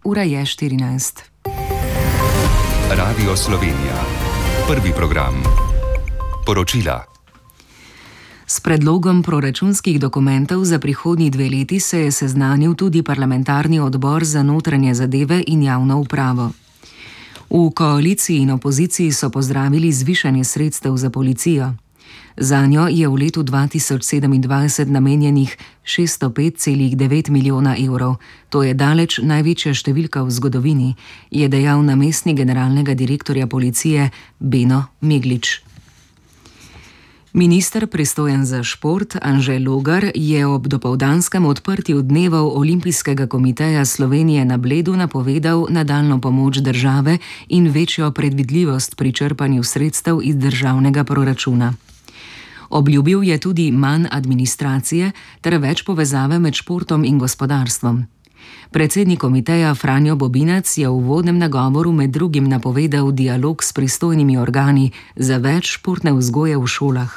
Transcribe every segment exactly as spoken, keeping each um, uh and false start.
ura je štirinajst. Radio Slovenija. Prvi program. Poročila. S predlogom proračunskih dokumentov za prihodnji dve leti se je seznanil tudi parlamentarni odbor za notranje zadeve in javno upravo. V koaliciji in opoziciji so pozdravili zvišanje sredstev za policijo. Zanjo je v letu dva tisoč sedemindvajset namenjenih šeststo pet celih devet milijona evrov. To je daleč največja številka v zgodovini, je dejal namestnik generalnega direktorja policije Beno Meglič. Minister pristojen za šport Anže Logar je ob dopoldanskem odprtju dnevov Olimpijskega komiteja Slovenije na Bledu napovedal nadaljnjo pomoč države in večjo predvidljivost pri črpanju sredstev iz državnega proračuna. Obljubil je tudi manj administracije ter več povezave med športom in gospodarstvom. Predsednik komiteja Franjo Bobinac je v uvodnem nagovoru med drugim napovedal dialog s pristojnimi organi za več športne vzgoje v šolah.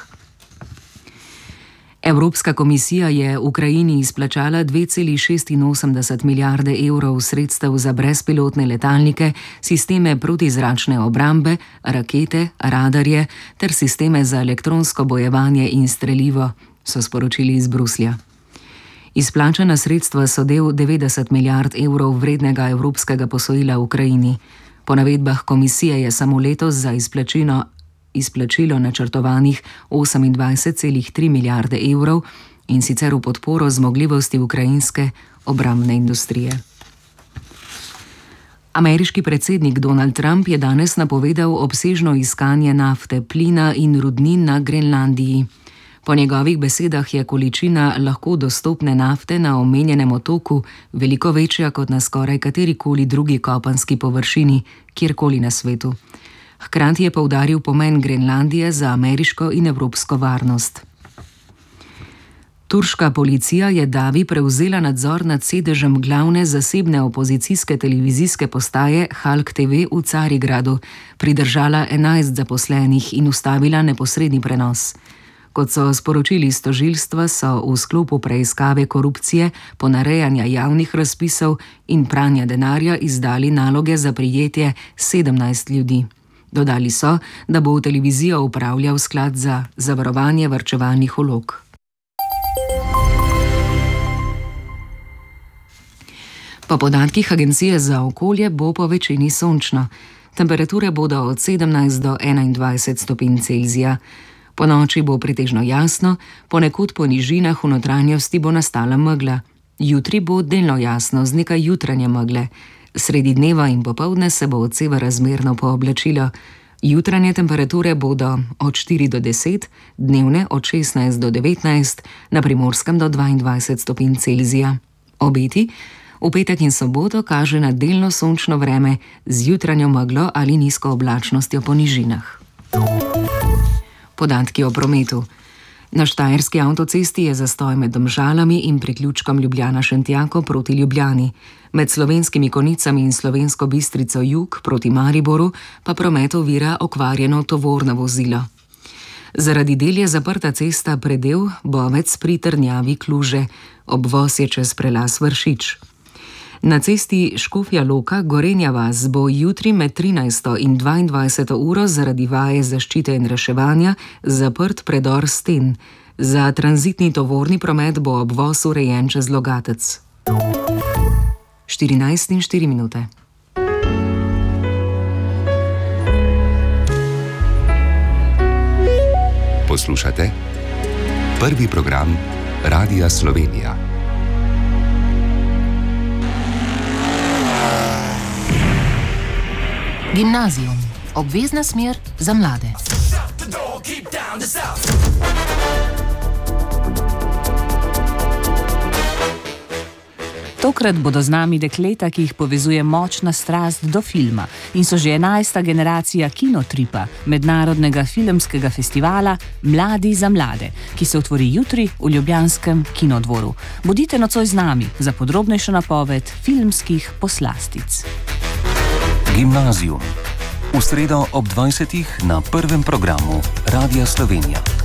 Evropska komisija je Ukrajini izplačala dve celi šestinosemdeset milijarde evrov sredstev za brezpilotne letalnike, sisteme protizračne obrambe, rakete, radarje ter sisteme za elektronsko bojevanje in strelivo, so sporočili iz Bruslja. Izplačana sredstva so del devetdeset milijard evrov vrednega evropskega posojila Ukrajini. Po navedbah komisije je samo letos za izplačilo izplačilo načrtovanih osemindvajset celih tri milijarde evrov in sicer v podporo zmogljivosti ukrajinske obrambne industrije. Ameriški predsednik Donald Trump je danes napovedal obsežno iskanje nafte, plina in rudnin na Grenlandiji. Po njegovih besedah je količina lahko dostopne nafte na omenjenem otoku veliko večja kot na skoraj katerikoli drugi kopenski površini, kjerkoli na svetu. Hkrati je poudaril pomen Grenlandije za ameriško in evropsko varnost. Turška policija je davi prevzela nadzor nad sedežem glavne zasebne opozicijske televizijske postaje Halk te ve v Carigradu, pridržala enajst zaposlenih in ustavila neposredni prenos. Kot so sporočili iz tožilstva, so v sklopu preiskave korupcije, ponarejanja javnih razpisov in pranja denarja izdali naloge za prijetje sedemnajst ljudi. Dodali so, da bo v televizijo upravljal sklad za zavarovanje varčevalnih vlog. Po podatkih Agencije za okolje bo po večini sončno. Temperature bodo od sedemnajst do enaindvajset stopinj Celzija. Po noči bo pretežno jasno, ponekod po nižinah v notranjosti bo nastala megla. Jutri bo delno jasno z nekaj jutranje megle. Sredi dneva in popoldne se bo odseva razmerno pooblačilo. Jutranje temperature bodo od štiri do deset, dnevne od šestnajst do devetnajst, na Primorskem do dvaindvajset stopinj Celzija. Obeti v petek in soboto kaže na delno sončno vreme z jutranjo meglo ali nizko oblačnostjo po nižinah. Podatki o prometu. Na štajerski avtocesti je zastoj med Domžalami in priključkom Ljubljana-Šentjako proti Ljubljani. Med Slovenskimi Konicami in Slovensko Bistrico jug proti Mariboru pa promet ovira okvarjeno tovorno vozilo. Zaradi del je zaprta cesta predel Bovec pri Trnjavi Kluže, obvoz je čez prelaz Vršič. Na cesti Škofja Loka Gorenja vas bo jutri med trinajsto in dvaindvajseto uro zaradi vaje zaščite in reševanja zaprt predor Sten. Za tranzitni tovorni promet bo obvoz urejen čez Logatec. štirinajst in štiri minute. Poslušate prvi program Radia Slovenija. Gimnazijum. Obvezna smer za mlade. Tokrat bodo z nami dekleta, ki jih povezuje močna strast do filma in so že enajsta generacija Kinotripa, mednarodnega filmskega festivala Mladi za mlade, ki se otvori jutri v ljubljanskem Kinodvoru. Bodite nocoj z nami za podrobnejšo napoved filmskih poslastic. Gimnazijum. V sredo ob dvajsetih na prvem programu Radia Slovenija.